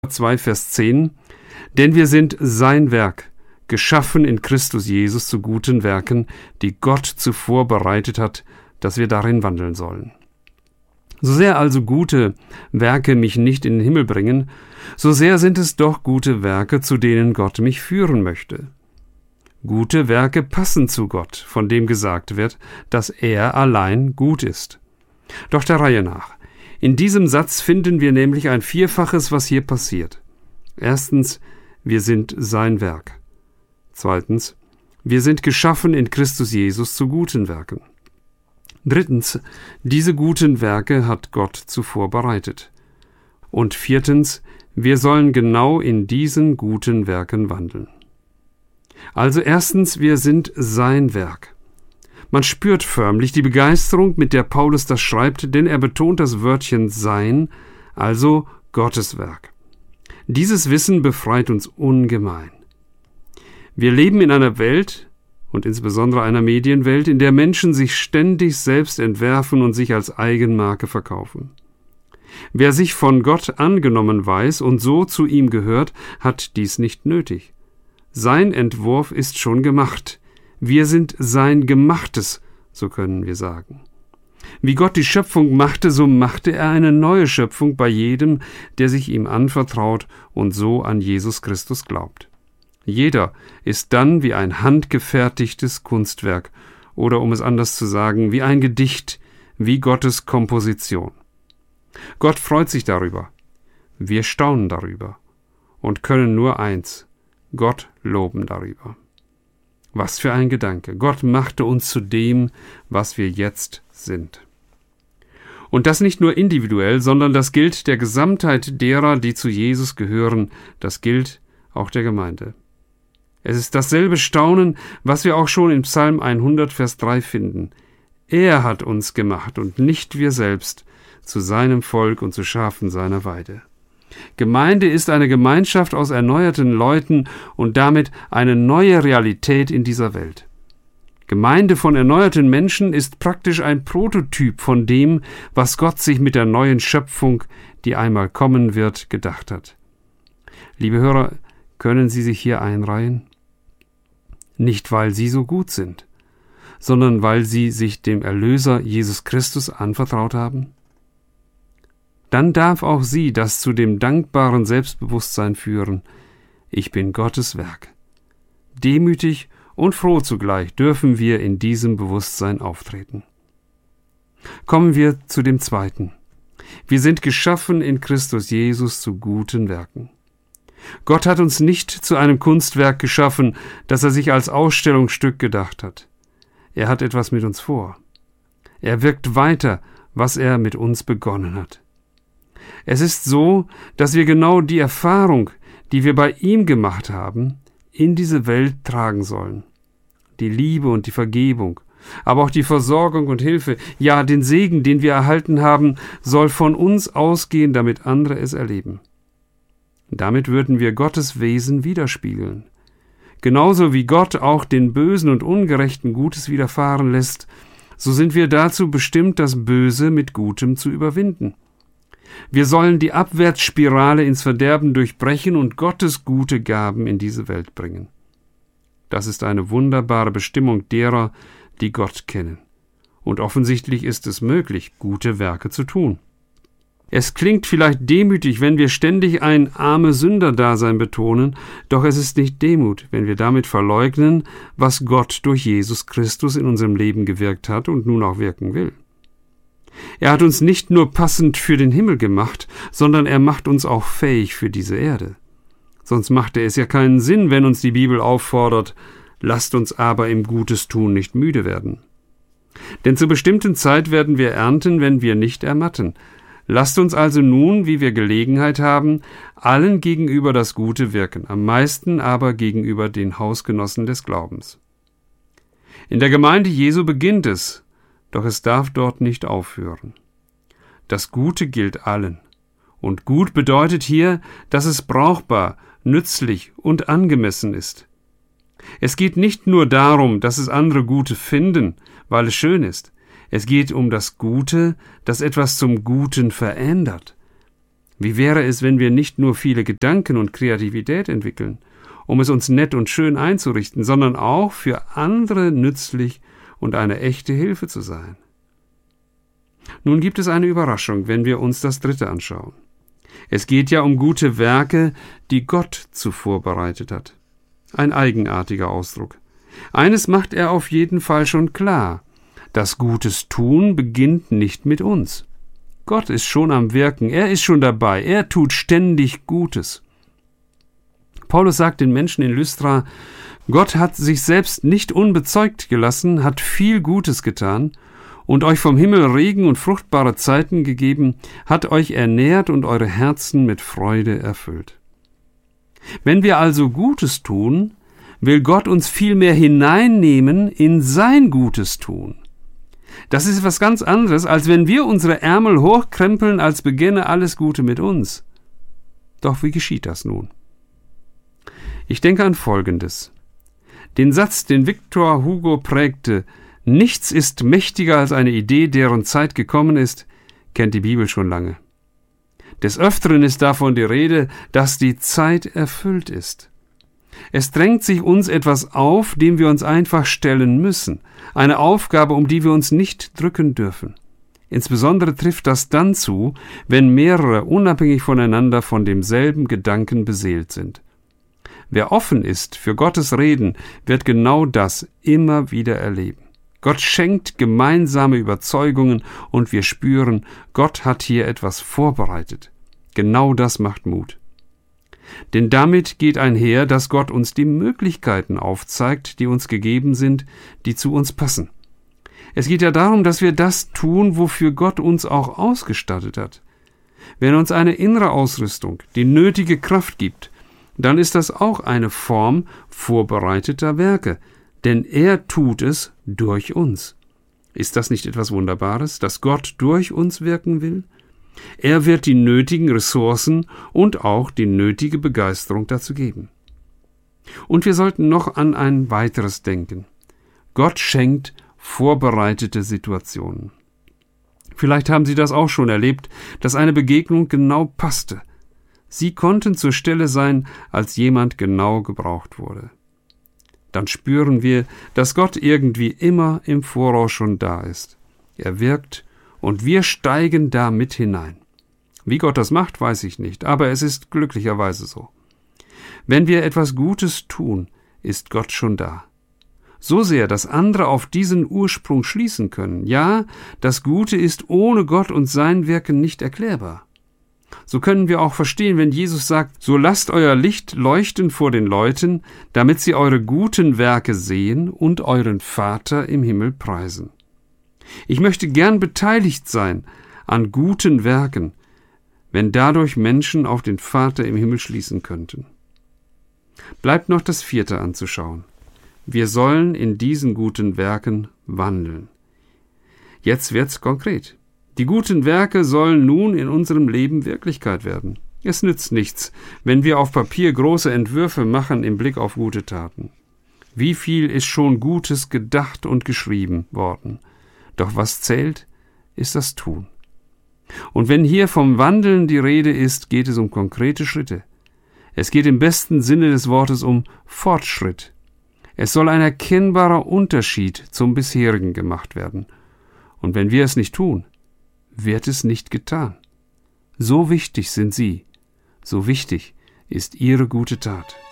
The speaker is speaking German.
2, Vers 10: Denn wir sind sein Werk, geschaffen in Christus Jesus zu guten Werken, die Gott zuvor bereitet hat, dass wir darin wandeln sollen. So sehr also gute Werke mich nicht in den Himmel bringen, so sehr sind es doch gute Werke, zu denen Gott mich führen möchte. Gute Werke passen zu Gott, von dem gesagt wird, dass er allein gut ist. Doch der Reihe nach. In diesem Satz finden wir nämlich ein Vierfaches, was hier passiert. Erstens, wir sind sein Werk. Zweitens, wir sind geschaffen in Christus Jesus zu guten Werken. Drittens, diese guten Werke hat Gott zuvor bereitet. Und viertens, wir sollen genau in diesen guten Werken wandeln. Also erstens, wir sind sein Werk. Man spürt förmlich die Begeisterung, mit der Paulus das schreibt, denn er betont das Wörtchen sein, also Gottes Werk. Dieses Wissen befreit uns ungemein. Wir leben in einer Welt, und insbesondere einer Medienwelt, in der Menschen sich ständig selbst entwerfen und sich als Eigenmarke verkaufen. Wer sich von Gott angenommen weiß und so zu ihm gehört, hat dies nicht nötig. Sein Entwurf ist schon gemacht. Wir sind sein Gemachtes, so können wir sagen. Wie Gott die Schöpfung machte, so machte er eine neue Schöpfung bei jedem, der sich ihm anvertraut und so an Jesus Christus glaubt. Jeder ist dann wie ein handgefertigtes Kunstwerk oder, um es anders zu sagen, wie ein Gedicht, wie Gottes Komposition. Gott freut sich darüber. Wir staunen darüber und können nur eins: Gott loben darüber. Was für ein Gedanke! Gott machte uns zu dem, was wir jetzt sind. Und das nicht nur individuell, sondern das gilt der Gesamtheit derer, die zu Jesus gehören. Das gilt auch der Gemeinde. Es ist dasselbe Staunen, was wir auch schon in Psalm 100, Vers 3 finden. Er hat uns gemacht und nicht wir selbst, zu seinem Volk und zu Schafen seiner Weide. Gemeinde ist eine Gemeinschaft aus erneuerten Leuten und damit eine neue Realität in dieser Welt. Gemeinde von erneuerten Menschen ist praktisch ein Prototyp von dem, was Gott sich mit der neuen Schöpfung, die einmal kommen wird, gedacht hat. Liebe Hörer, können Sie sich hier einreihen? Nicht, weil Sie so gut sind, sondern weil Sie sich dem Erlöser Jesus Christus anvertraut haben? Dann darf auch Sie das zu dem dankbaren Selbstbewusstsein führen: Ich bin Gottes Werk. Demütig und froh zugleich dürfen wir in diesem Bewusstsein auftreten. Kommen wir zu dem Zweiten. Wir sind geschaffen in Christus Jesus zu guten Werken. Gott hat uns nicht zu einem Kunstwerk geschaffen, das er sich als Ausstellungsstück gedacht hat. Er hat etwas mit uns vor. Er wirkt weiter, was er mit uns begonnen hat. Es ist so, dass wir genau die Erfahrung, die wir bei ihm gemacht haben, in diese Welt tragen sollen. Die Liebe und die Vergebung, aber auch die Versorgung und Hilfe, ja, den Segen, den wir erhalten haben, soll von uns ausgehen, damit andere es erleben. Damit würden wir Gottes Wesen widerspiegeln. Genauso wie Gott auch den Bösen und Ungerechten Gutes widerfahren lässt, so sind wir dazu bestimmt, das Böse mit Gutem zu überwinden. Wir sollen die Abwärtsspirale ins Verderben durchbrechen und Gottes gute Gaben in diese Welt bringen. Das ist eine wunderbare Bestimmung derer, die Gott kennen. Und offensichtlich ist es möglich, gute Werke zu tun. Es klingt vielleicht demütig, wenn wir ständig ein arme Sünder-Dasein betonen, doch es ist nicht Demut, wenn wir damit verleugnen, was Gott durch Jesus Christus in unserem Leben gewirkt hat und nun auch wirken will. Er hat uns nicht nur passend für den Himmel gemacht, sondern er macht uns auch fähig für diese Erde. Sonst machte es ja keinen Sinn, wenn uns die Bibel auffordert: Lasst uns aber im Gutes tun nicht müde werden. Denn zur bestimmten Zeit werden wir ernten, wenn wir nicht ermatten. Lasst uns also nun, wie wir Gelegenheit haben, allen gegenüber das Gute wirken, am meisten aber gegenüber den Hausgenossen des Glaubens. In der Gemeinde Jesu beginnt es, doch es darf dort nicht aufhören. Das Gute gilt allen. Und gut bedeutet hier, dass es brauchbar, nützlich und angemessen ist. Es geht nicht nur darum, dass es andere Gute finden, weil es schön ist. Es geht um das Gute, das etwas zum Guten verändert. Wie wäre es, wenn wir nicht nur viele Gedanken und Kreativität entwickeln, um es uns nett und schön einzurichten, sondern auch für andere nützlich und eine echte Hilfe zu sein? Nun gibt es eine Überraschung, wenn wir uns das dritte anschauen. Es geht ja um gute Werke, die Gott zuvor bereitet hat. Ein eigenartiger Ausdruck. Eines macht er auf jeden Fall schon klar: Das Gutes tun beginnt nicht mit uns. Gott ist schon am Wirken, er ist schon dabei, er tut ständig Gutes. Paulus sagt den Menschen in Lystra: Gott hat sich selbst nicht unbezeugt gelassen, hat viel Gutes getan und euch vom Himmel Regen und fruchtbare Zeiten gegeben, hat euch ernährt und eure Herzen mit Freude erfüllt. Wenn wir also Gutes tun, will Gott uns vielmehr hineinnehmen in sein Gutes tun. Das ist etwas ganz anderes, als wenn wir unsere Ärmel hochkrempeln, als beginne alles Gute mit uns. Doch wie geschieht das nun? Ich denke an Folgendes. Den Satz, den Victor Hugo prägte: Nichts ist mächtiger als eine Idee, deren Zeit gekommen ist, kennt die Bibel schon lange. Des Öfteren ist davon die Rede, dass die Zeit erfüllt ist. Es drängt sich uns etwas auf, dem wir uns einfach stellen müssen, eine Aufgabe, um die wir uns nicht drücken dürfen. Insbesondere trifft das dann zu, wenn mehrere unabhängig voneinander von demselben Gedanken beseelt sind. Wer offen ist für Gottes Reden, wird genau das immer wieder erleben. Gott schenkt gemeinsame Überzeugungen und wir spüren, Gott hat hier etwas vorbereitet. Genau das macht Mut. Denn damit geht einher, dass Gott uns die Möglichkeiten aufzeigt, die uns gegeben sind, die zu uns passen. Es geht ja darum, dass wir das tun, wofür Gott uns auch ausgestattet hat. Wenn er uns eine innere Ausrüstung, die nötige Kraft gibt, dann ist das auch eine Form vorbereiteter Werke, denn er tut es durch uns. Ist das nicht etwas Wunderbares, dass Gott durch uns wirken will? Er wird die nötigen Ressourcen und auch die nötige Begeisterung dazu geben. Und wir sollten noch an ein weiteres denken. Gott schenkt vorbereitete Situationen. Vielleicht haben Sie das auch schon erlebt, dass eine Begegnung genau passte. Sie konnten zur Stelle sein, als jemand genau gebraucht wurde. Dann spüren wir, dass Gott irgendwie immer im Voraus schon da ist. Er wirkt und wir steigen da mit hinein. Wie Gott das macht, weiß ich nicht, aber es ist glücklicherweise so. Wenn wir etwas Gutes tun, ist Gott schon da. So sehr, dass andere auf diesen Ursprung schließen können. Ja, das Gute ist ohne Gott und sein Wirken nicht erklärbar. So können wir auch verstehen, wenn Jesus sagt: So lasst euer Licht leuchten vor den Leuten, damit sie eure guten Werke sehen und euren Vater im Himmel preisen. Ich möchte gern beteiligt sein an guten Werken, wenn dadurch Menschen auf den Vater im Himmel schließen könnten. Bleibt noch das vierte anzuschauen. Wir sollen in diesen guten Werken wandeln. Jetzt wird's konkret. Die guten Werke sollen nun in unserem Leben Wirklichkeit werden. Es nützt nichts, wenn wir auf Papier große Entwürfe machen im Blick auf gute Taten. Wie viel ist schon Gutes gedacht und geschrieben worden? Doch was zählt, ist das Tun. Und wenn hier vom Wandeln die Rede ist, geht es um konkrete Schritte. Es geht im besten Sinne des Wortes um Fortschritt. Es soll ein erkennbarer Unterschied zum bisherigen gemacht werden. Und wenn wir es nicht tun, wird es nicht getan. So wichtig sind Sie, so wichtig ist Ihre gute Tat.